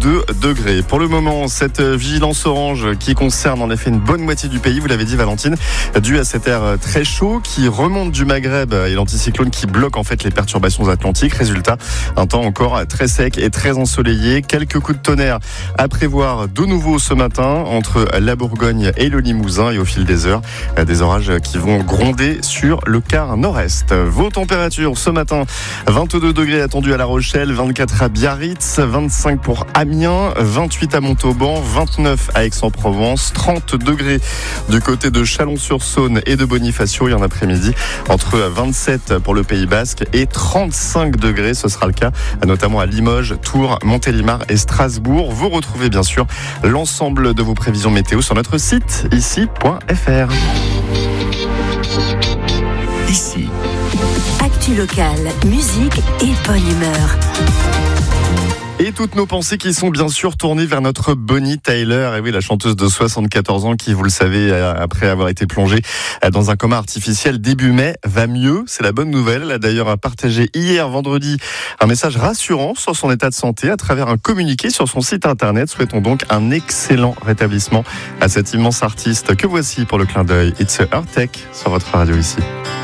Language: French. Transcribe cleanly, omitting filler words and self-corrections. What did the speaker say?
22 degrés. Pour le moment, cette vigilance orange qui concerne en effet une bonne moitié du pays, vous l'avez dit Valentine, due à cet air très chaud qui remonte du Maghreb et l'anticyclone qui bloque en fait les perturbations atlantiques. Résultat, un temps encore très sec et très ensoleillé. Quelques coups de tonnerre à prévoir de nouveau ce matin entre la Bourgogne et le Limousin, et au fil des heures, des orages qui vont gronder sur le quart nord-est. Vos températures ce matin, 22 degrés attendus à La Rochelle, 24 à Biarritz, 25 pour Amiens, 28 à Montauban, 29 à Aix-en-Provence, 30 degrés du côté de Chalon-sur-Saône et de Bonifacio, et en après-midi entre 27 pour le Pays Basque et 35 degrés. Ce sera le cas notamment à Limoges, Tours, Montélimar et Strasbourg. Vous retrouvez bien sûr l'ensemble de vos prévisions météo sur notre site ici.fr. Ici. Actu locale, musique et bonne humeur. Et toutes nos pensées qui sont bien sûr tournées vers notre Bonnie Tyler. Et oui, la chanteuse de 74 ans qui, vous le savez, après avoir été plongée dans un coma artificiel début mai, va mieux. C'est la bonne nouvelle. Elle a d'ailleurs partagé hier, vendredi, un message rassurant sur son état de santé à travers un communiqué sur son site internet. Souhaitons donc un excellent rétablissement à cette immense artiste que voici pour le clin d'œil. It's a Heart Tech sur votre radio ici.